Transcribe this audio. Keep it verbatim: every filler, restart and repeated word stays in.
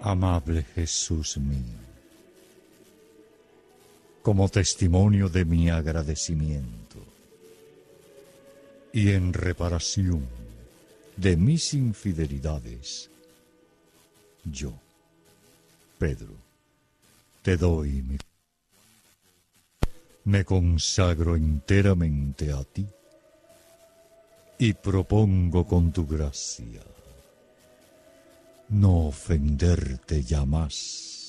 Amable Jesús mío, como testimonio de mi agradecimiento y en reparación de mis infidelidades, yo, Pedro, te doy mi... Me consagro enteramente a ti y propongo con tu gracia no ofenderte ya más.